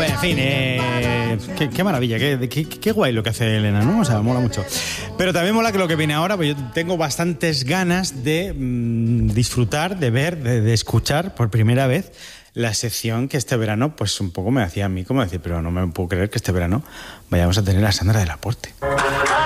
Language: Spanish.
En fin, qué maravilla, qué guay lo que hace Elena, ¿no? O sea, mola mucho. Pero también mola que lo que viene ahora, pues yo tengo bastantes ganas de disfrutar, de ver, de escuchar por primera vez la sección que este verano, pues un poco me hacía a mí como decir, pero no me puedo creer que este verano vayamos a tener a Sandra del Aporte.